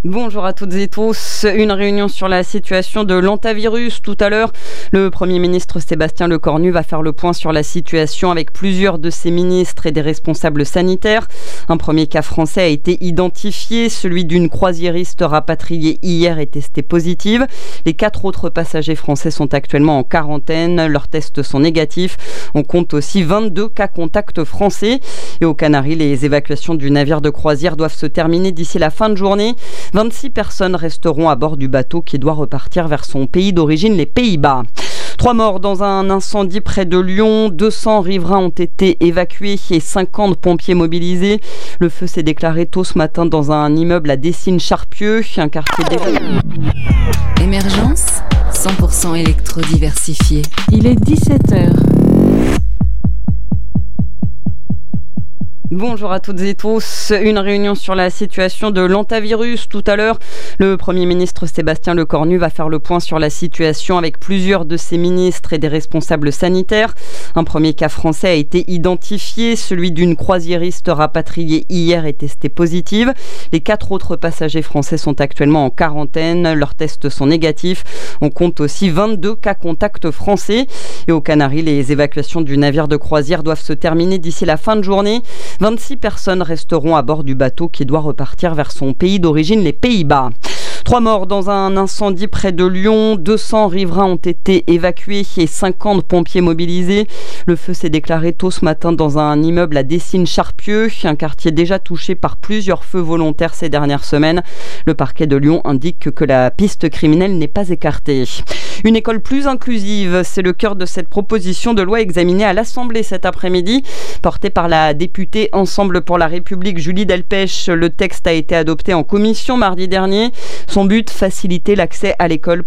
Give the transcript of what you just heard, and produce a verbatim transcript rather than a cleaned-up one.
Bonjour à toutes et tous. Une réunion sur la situation de l'hantavirus tout à l'heure. Le Premier ministre Sébastien Lecornu va faire le point sur la situation avec plusieurs de ses ministres et des responsables sanitaires. Un premier cas français a été identifié. Celui d'une croisiériste rapatriée hier est testé positive. Les quatre autres passagers français sont actuellement en quarantaine. Leurs tests sont négatifs. On compte aussi vingt-deux cas contacts français. Et aux Canaries, les évacuations du navire de croisière doivent se terminer d'ici la fin de journée. vingt-six personnes resteront à bord du bateau qui doit repartir vers son pays d'origine, les Pays-Bas. Trois morts dans un incendie près de Lyon. deux cents riverains ont été évacués et cinquante pompiers mobilisés. Le feu s'est déclaré tôt ce matin dans un immeuble à Dessines-Charpieu, un quartier déjà... Émergence, cent pour cent électro-diversifié. Il est dix-sept heures. Bonjour à toutes et tous. Une réunion sur la situation de l'hantavirus tout à l'heure. Le Premier ministre Sébastien Lecornu va faire le point sur la situation avec plusieurs de ses ministres et des responsables sanitaires. Un premier cas français a été identifié. Celui d'une croisiériste rapatriée hier est testé positive. Les quatre autres passagers français sont actuellement en quarantaine. Leurs tests sont négatifs. On compte aussi vingt-deux cas contacts français. Et aux Canaries, les évacuations du navire de croisière doivent se terminer d'ici la fin de journée. vingt-six personnes resteront à bord du bateau qui doit repartir vers son pays d'origine, les Pays-Bas. Trois morts dans un incendie près de Lyon. deux cents riverains ont été évacués et cinquante pompiers mobilisés. Le feu s'est déclaré tôt ce matin dans un immeuble à Dessines-Charpieu, un quartier déjà touché par plusieurs feux volontaires ces dernières semaines. Le parquet de Lyon indique que la piste criminelle n'est pas écartée. Une école plus inclusive, c'est le cœur de cette proposition de loi examinée à l'Assemblée cet après-midi. Portée par la députée Ensemble pour la République Julie Delpech, le texte a été adopté en commission mardi dernier. Son but, faciliter l'accès à l'école